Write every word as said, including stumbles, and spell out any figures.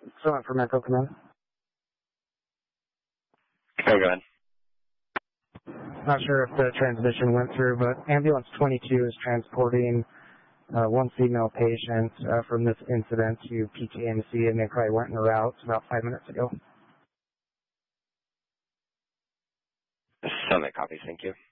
Someone from Echo Command. Okay, go ahead. Not sure if the transmission went through, but Ambulance twenty-two is transporting uh, one female patient uh, from this incident to P K M C, and they probably went in a route about five minutes ago. Summit copies, thank you.